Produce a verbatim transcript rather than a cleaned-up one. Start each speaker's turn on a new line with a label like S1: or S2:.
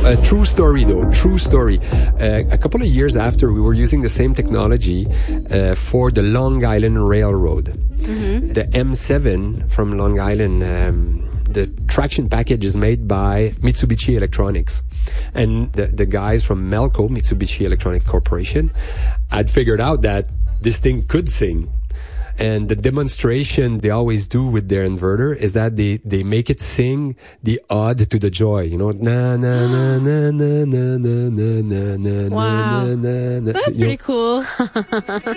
S1: a true story though, true story. Uh, a couple of years after, we were using the same technology uh, for the Long Island Railroad. Mm-hmm. The M seven from Long Island, um, the traction package is made by Mitsubishi Electronics. And the, the guys from Melco, Mitsubishi Electronic Corporation, had figured out that this thing could sing. And the demonstration they always do with their inverter is that they, they make it sing the ode to the joy. You know, na na na na na na na na na
S2: wow.
S1: na na na.
S2: That's
S1: you
S2: pretty
S1: know.
S2: cool.